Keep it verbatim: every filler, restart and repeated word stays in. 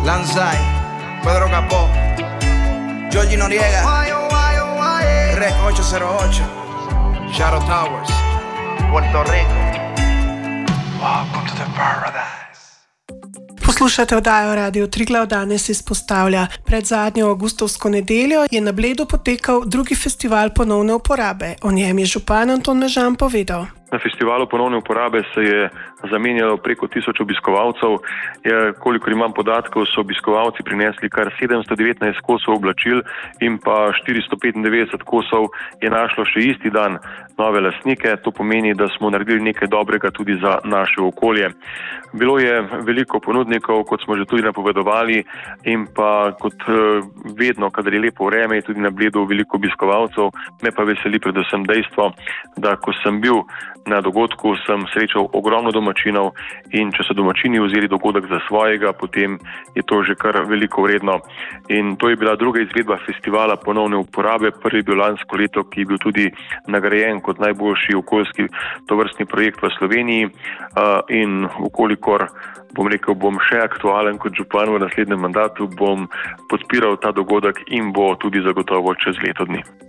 Lanzai, Pedro Capó, Georgie Noriega, Rec ocho cero ocho, Shadow Towers, Puerto Rico. Welcome to the paradise. Poslušate oddajo Radio Triglav, danes izpostavlja pred zadnjo avgustovsko nedeljo je na Bledu potekal drugi festival ponovne uporabe. O njem je župan Anton Mežan povedal. Na festivalu ponovne uporabe se je zamenjalo preko tisoč obiskovalcev. Je, kolikor imam podatkov, so obiskovalci prinesli kar sedemsto devetnajst kosov oblačil in pa štiristo petindevetdeset kosov je našlo še isti dan nove lastnike. To pomeni, da smo naredili nekaj dobrega tudi za naše okolje. Bilo je veliko ponudnikov, kot smo že tudi napovedovali, in pa kot vedno, kadar je lepo vreme, je tudi na Bledu veliko obiskovalcev. Me pa veseli predvsem dejstvo, da ko sem bil na dogodku, sem srečal ogromno domačinov in če so domačini vzeli dogodek za svojega, potem je to že kar veliko vredno. In to je bila druga izvedba festivala ponovne uporabe. Prvi je bil lansko leto, ki je bil tudi nagrajen kot najboljši okoljski tovrstni projekt v Sloveniji. In ukolikor bom rekel, bom še aktualen kot župan v naslednjem mandatu, bom podpiral ta dogodek in bo tudi zagotovo čez leto dni.